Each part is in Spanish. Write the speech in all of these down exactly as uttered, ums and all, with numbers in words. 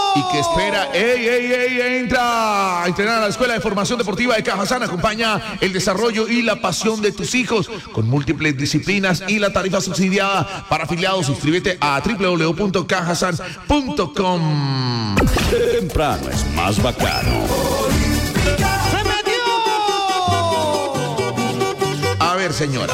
Y que espera, ¡ey, ey, ey! Entra a entrenar a la Escuela de Formación Deportiva de Cajazán. Acompaña el desarrollo y la pasión de tus hijos con múltiples disciplinas y la tarifa subsidiada para afiliados. Inscríbete a doble u doble u doble u punto cajazán punto com. Temprano es más bacano. ¡Se metió! A ver, señora.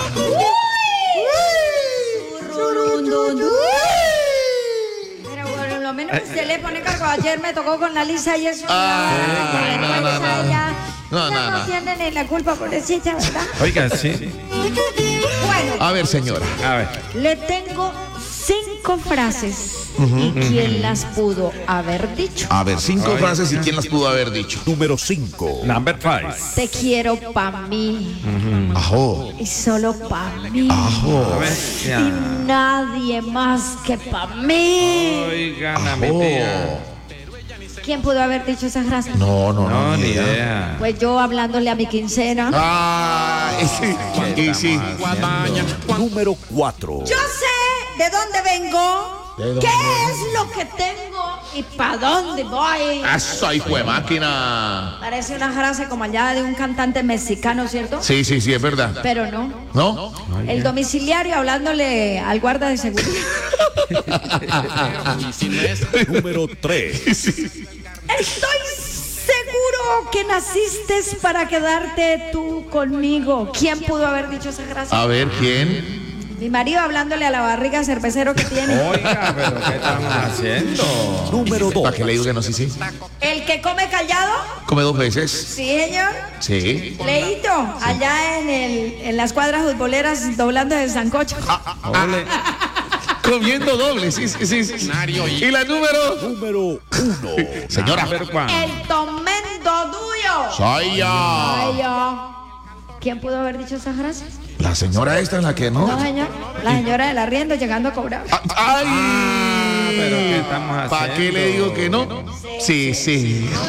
Pero bueno, lo menos usted le pone cargo. Ayer me tocó con la Lisa y eso. Ah, ya, no, no, no, no. ya, No, ya no, no no. tiene ni la culpa, pobrecita, ¿verdad? Oiga, sí. Bueno, A ver, señora. A ver. le tengo cinco frases. ¿Y quién las pudo haber dicho? A ver, cinco Ay. frases y quién las pudo haber dicho. Número cinco. Number five. Te quiero pa' mí. Ajo. Y solo pa' mí. Ajo. A ver. Y Ya. nadie más que pa' mí. Oiga, Ajo. mi tía. ¿Quién pudo haber dicho esa frase? No, no, no. No, ni idea. idea. Pues yo hablándole a mi quincena. Ah, y sí. Y sí. Número cuatro. Yo sé de dónde vengo, ¿De dónde qué vengo? es lo que tengo y para dónde voy. Eso, hijo de máquina. Parece una frase como allá de un cantante mexicano, ¿cierto? Sí, sí, sí, es verdad. Pero no. ¿No? El domiciliario hablándole al guarda de seguridad. Número tres. Estoy seguro que naciste para quedarte tú conmigo. ¿Quién pudo haber dicho esa frase? A ver, ¿quién? Mi marido hablándole a la barriga cervecero que tiene. Oiga, pero ¿qué estamos haciendo? Número dos. ¿Para qué le digo que no? Sí, sí. El que come callado. Come dos veces. Sí, señor. Sí. Leito, allá en, el, en las cuadras futboleras doblando el sancocho. Ole. Comiendo doble, sí, sí, sí. sí. Y la número. Número uno. Señora. Number one. El tormento tuyo. Soy yo. Ay, yo. ¿Quién pudo haber dicho esa frase? La señora esta es la que no. No, señor. La señora del arriendo llegando a cobrar. Ah, ¡Ay! Ah, pero ¿qué estamos ¿Para qué le haciendo? digo que no? Sí, sí.